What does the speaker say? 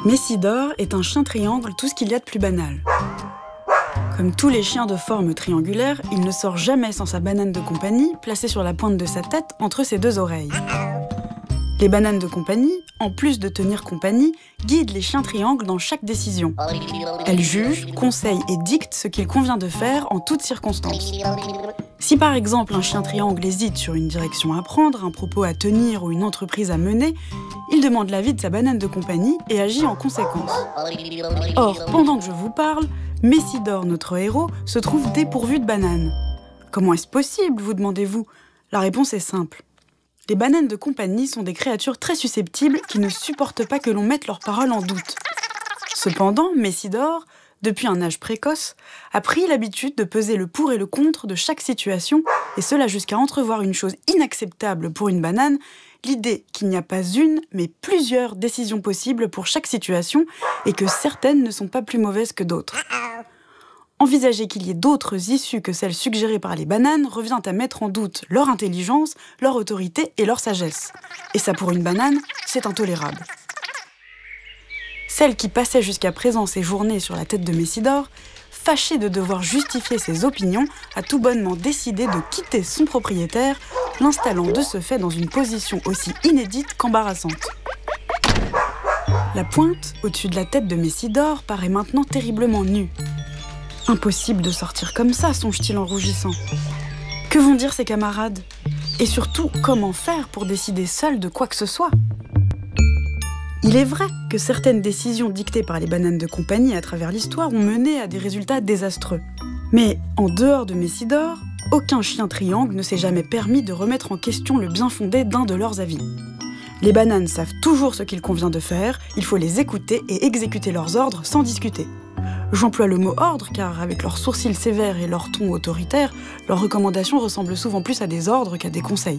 Messidor est un chien triangle, tout ce qu'il y a de plus banal. Comme tous les chiens de forme triangulaire, il ne sort jamais sans sa banane de compagnie, placée sur la pointe de sa tête entre ses deux oreilles. Les bananes de compagnie, en plus de tenir compagnie, guident les chiens triangles dans chaque décision. Elles jugent, conseillent et dictent ce qu'il convient de faire en toutes circonstances. Si par exemple un chien triangle hésite sur une direction à prendre, un propos à tenir ou une entreprise à mener, il demande l'avis de sa banane de compagnie et agit en conséquence. Or, pendant que je vous parle, Messidor, notre héros, se trouve dépourvu de banane. Comment est-ce possible, vous demandez-vous ? La réponse est simple. Les bananes de compagnie sont des créatures très susceptibles qui ne supportent pas que l'on mette leurs paroles en doute. Cependant, Messidor, depuis un âge précoce, a pris l'habitude de peser le pour et le contre de chaque situation, et cela jusqu'à entrevoir une chose inacceptable pour une banane, l'idée qu'il n'y a pas une, mais plusieurs décisions possibles pour chaque situation, et que certaines ne sont pas plus mauvaises que d'autres. Envisager qu'il y ait d'autres issues que celles suggérées par les bananes revient à mettre en doute leur intelligence, leur autorité et leur sagesse. Et ça, pour une banane, c'est intolérable. Celle qui passait jusqu'à présent ses journées sur la tête de Messidor, fâchée de devoir justifier ses opinions, a tout bonnement décidé de quitter son propriétaire, l'installant de ce fait dans une position aussi inédite qu'embarrassante. La pointe, au-dessus de la tête de Messidor, paraît maintenant terriblement nue. Impossible de sortir comme ça, songe-t-il en rougissant. Que vont dire ses camarades ? Et surtout, comment faire pour décider seul de quoi que ce soit ? Il est vrai que certaines décisions dictées par les bananes de compagnie à travers l'histoire ont mené à des résultats désastreux. Mais en dehors de Messidor, aucun chien triangle ne s'est jamais permis de remettre en question le bien fondé d'un de leurs avis. Les bananes savent toujours ce qu'il convient de faire, il faut les écouter et exécuter leurs ordres sans discuter. J'emploie le mot « ordre » car, avec leurs sourcils sévères et leur ton autoritaire, leurs recommandations ressemblent souvent plus à des ordres qu'à des conseils.